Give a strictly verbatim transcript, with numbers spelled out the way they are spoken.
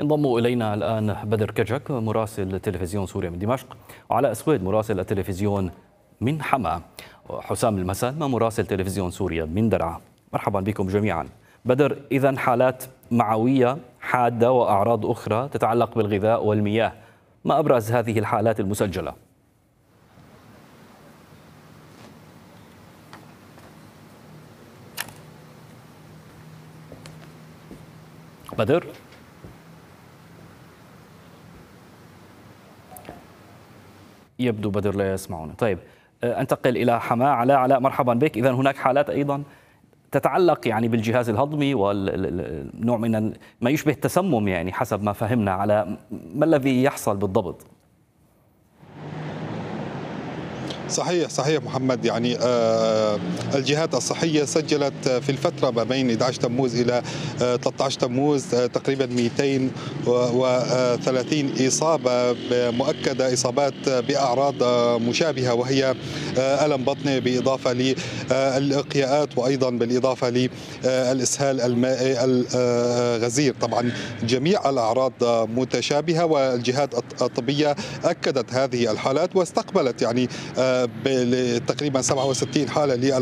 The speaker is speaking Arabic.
ينضم إلينا الآن بدر كجك مراسل تلفزيون سوريا من دمشق، وعلاء سويد مراسل التلفزيون من حما، وحسام المسالمة مراسل تلفزيون سوريا من درعا. مرحبا بكم جميعا. بدر، إذن حالات معوية حادة وأعراض أخرى تتعلق بالغذاء والمياه، ما أبرز هذه الحالات المسجلة؟ بدر؟ يبدو بدر لا يسمعون. طيب انتقل إلى حماة. علاء علاء مرحبا بك. إذن هناك حالات أيضا تتعلق يعني بالجهاز الهضمي والنوع من ما يشبه التسمم، يعني حسب ما فهمنا. على ما الذي يحصل بالضبط؟ صحيح صحيح محمد، يعني آه الجهات الصحية سجلت في الفترة ما بين إحدى عشر تموز إلى آه ثلاثة عشر تموز آه تقريبا مئتين وثلاثين إصابة مؤكدة، إصابات بأعراض آه مشابهة، وهي آه ألم بطني بالإضافة للإقياءات، وأيضا بالإضافة للإسهال المائي الغزير. طبعا جميع الأعراض متشابهة، والجهات الطبية أكدت هذه الحالات واستقبلت يعني آه تقريبا سبعة وستين حالة